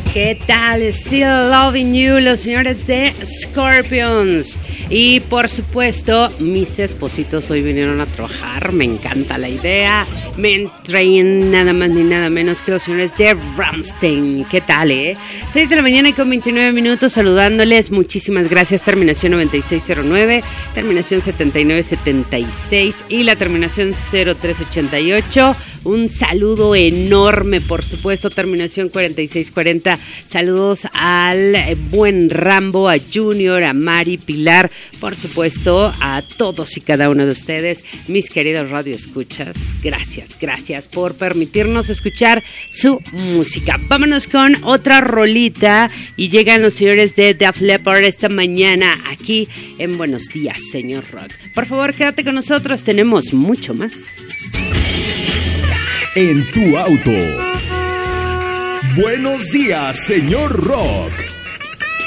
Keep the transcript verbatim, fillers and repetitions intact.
¿Qué tal? Still Loving You, los señores de Scorpions. Y por supuesto, mis espositos hoy vinieron a trabajar. Me encanta la idea. Me traen nada más ni nada menos que los señores de Rammstein. ¿Qué tal, eh? seis de la mañana y con veintinueve minutos saludándoles. Muchísimas gracias. Terminación noventa y seis cero nueve, terminación setenta y nueve setenta y seis y la terminación cero tres ochenta y ocho. Un saludo enorme, por supuesto, terminación cuarenta y seis cuarenta. Saludos al buen Rambo, a Junior, a Mari, Pilar, por supuesto, a todos y cada uno de ustedes, mis queridos radioescuchas. Gracias, gracias por permitirnos escuchar su música. Vámonos con otra rolita y llegan los señores de Def Leppard esta mañana aquí en Buenos Días, Señor Rock. Por favor, quédate con nosotros, tenemos mucho más. En tu auto. Buenos días, señor Rock.